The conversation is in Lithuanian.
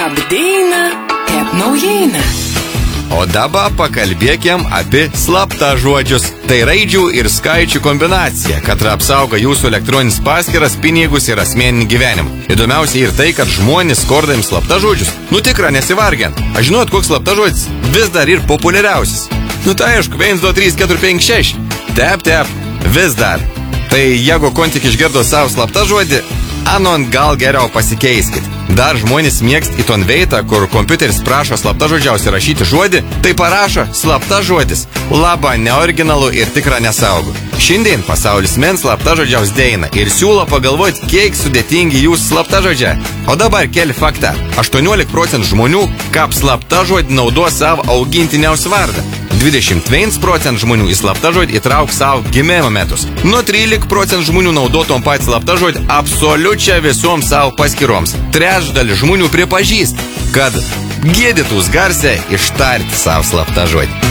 Apdaina, kaip naujiena. O dabar pakalbėkim apie slaptažodžius. Tai raidžių ir skaičių kombinacija, kad apsaugo jūsų elektroninis paskyras, pinigus ir asmeninį gyvenimą. Įdomiausia ir tai, kad žmonės skordami slaptažodžius. Tikra nesivargiant. Aš žinot, koks slaptažodis vis dar ir populiariausias. Tai aišku, 1, 2, 3, 4, 5, 6. Tep, vis dar. Tai jeigu kon tik išgirdo savo slaptažodį, anon gal geriau pasikeiskit. Dar žmonės mėgst į ton veitą, kur kompiuteris prašo slaptažodžiausiai rašyti žodį, tai parašo slaptažodis. Laba, neoriginalu ir tikra nesaugu. Šiandien pasaulis men slaptažodžiaus deina ir siūlo pagalvoti, kiek sudėtingi jūs slaptažodžiai. O dabar keli faktą. 18% žmonių kaip slaptažodį naudos savo augintiniaus vardą. 21% žmonių į slaptažodį įtrauk savo gimimo metus. Nuo 13% žmonių naudotom pat slaptažodį absoliučia visom savo paskyroms. Trečdalis žmonių pripažįst, kad gėdytus garsiai ištarti savo slaptažodį.